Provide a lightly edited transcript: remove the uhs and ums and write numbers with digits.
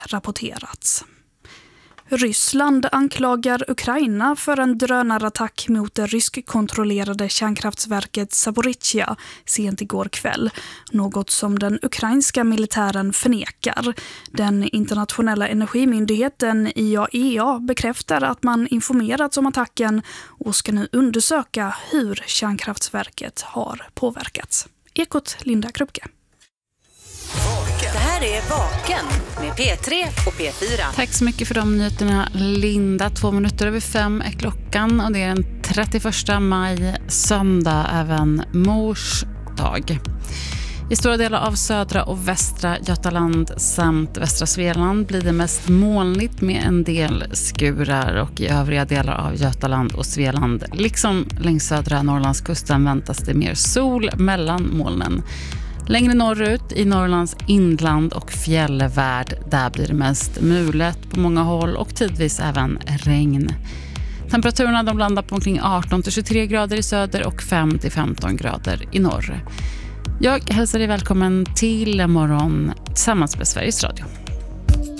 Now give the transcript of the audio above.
rapporterats. Ryssland anklagar Ukraina för en drönarattack mot det ryskkontrollerade kärnkraftsverket Zaporizjzja sent igår kväll, något som den ukrainska militären förnekar. Den internationella energimyndigheten IAEA bekräftar att man informerats om attacken och ska nu undersöka hur kärnkraftsverket har påverkats. Ekot Linda Krupke. Det här är Vaken med P3 och P4. Tack så mycket för de nyheterna, Linda. 2:05 är klockan och det är den 31 maj, söndag, även mors dag. I stora delar av södra och västra Götaland samt västra Svealand blir det mest molnigt med en del skurar, och i övriga delar av Götaland och Svealand, liksom längs södra Norrlandskusten, väntas det mer sol mellan molnen. Längre norrut i Norrlands inland och fjällvärld, där blir det mest mulet på många håll och tidvis även regn. Temperaturerna de landar på omkring 18-23 grader i söder och 5-15 grader i norr. Jag hälsar dig välkommen till morgon tillsammans med Sveriges Radio.